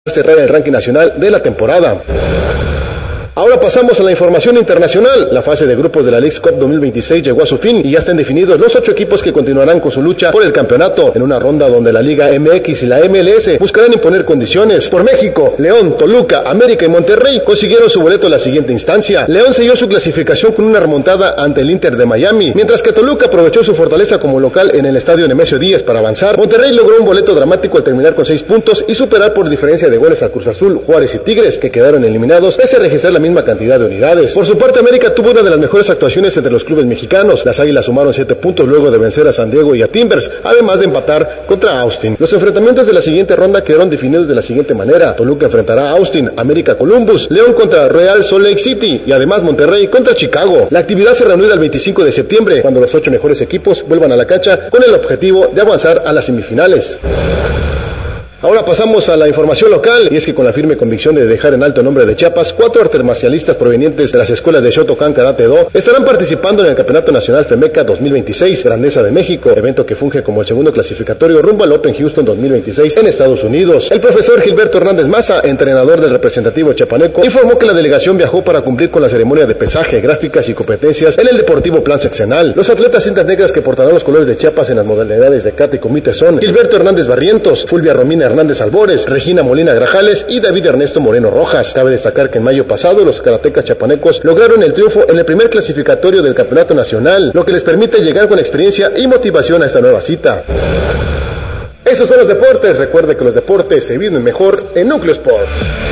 cerrar el ranking nacional de la temporada. Ahora pasamos a la información internacional. La fase de grupos de la Leagues Cup 2026 llegó a su fin y ya están definidos los 8 equipos que continuarán con su lucha por el campeonato, en una ronda donde la Liga MX y la MLS buscarán imponer condiciones. Por México, León, Toluca, América y Monterrey consiguieron su boleto a la siguiente instancia. León selló su clasificación con una remontada ante el Inter de Miami, mientras que Toluca aprovechó su fortaleza como local en el estadio Nemesio Díaz para avanzar. Monterrey logró un boleto dramático al terminar con 6 puntos y superar por diferencia de goles a Cruz Azul, Juárez y Tigres, que quedaron eliminados pese a registrar la misma cantidad de unidades. Por su parte, América tuvo una de las mejores actuaciones entre los clubes mexicanos. Las Águilas sumaron 7 puntos luego de vencer a San Diego y a Timbers, además de empatar contra Austin. Los enfrentamientos de la siguiente ronda quedaron definidos de la siguiente manera: Toluca enfrentará a Austin, América Columbus, León contra Real Salt Lake City y además Monterrey contra Chicago. La actividad se reanuda el 25 de septiembre, cuando los 8 mejores equipos vuelvan a la cancha con el objetivo de avanzar a las semifinales. Ahora pasamos a la información local, y es que con la firme convicción de dejar en alto el nombre de Chiapas, 4 artes marcialistas provenientes de las escuelas de Shotokan Karate Do estarán participando en el Campeonato Nacional FEMECA 2026, Grandeza de México, evento que funge como el segundo clasificatorio rumbo al Open Houston 2026 en Estados Unidos. El profesor Gilberto Hernández Maza, entrenador del representativo chiapaneco, informó que la delegación viajó para cumplir con la ceremonia de pesaje, gráficas y competencias en el Deportivo Plan Seccional. Los atletas cintas negras que portarán los colores de Chiapas en las modalidades de kata y comité son Gilberto Hernández Barrientos, Fulvia Romina Hernández Albores, Regina Molina Grajales y David Ernesto Moreno Rojas. Cabe destacar que en mayo pasado los karatecas chapanecos lograron el triunfo en el primer clasificatorio del campeonato nacional, lo que les permite llegar con experiencia y motivación a esta nueva cita. Esos son los deportes. Recuerde que los deportes se viven mejor en Núcleo Sport.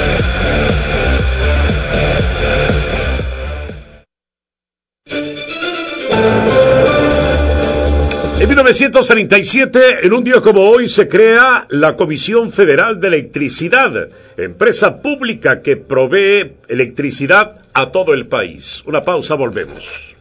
En 1937, en un día como hoy, se crea la Comisión Federal de Electricidad, empresa pública que provee electricidad a todo el país. Una pausa, volvemos.